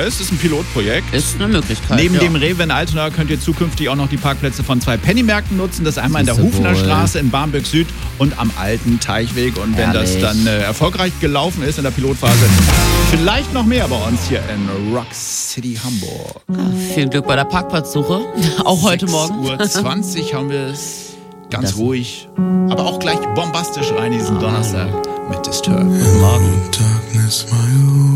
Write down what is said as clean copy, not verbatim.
Es ist ein Pilotprojekt. Ist eine Möglichkeit. Neben dem Rewe in Altona könnt ihr zukünftig auch noch die Parkplätze von 2 Pennymärkten nutzen. Das ist einmal in der Hufner Straße in Barmbek Süd und am alten Teichweg. Und wenn das dann erfolgreich gelaufen ist in der Pilotphase, vielleicht noch mehr bei uns hier in Rock City Hamburg. Ja, viel Glück bei der Parkplatzsuche. Auch heute Morgen. 6:20 Uhr haben wir es. Ganz ruhig, aber auch gleich bombastisch rein diesen Donnerstag mit Disturb. Morgen.